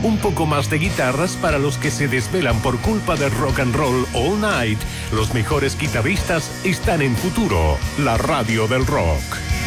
Un poco más de guitarras para los que se desvelan por culpa del rock and roll all night. Los mejores guitarristas están en Futuro, la radio del rock.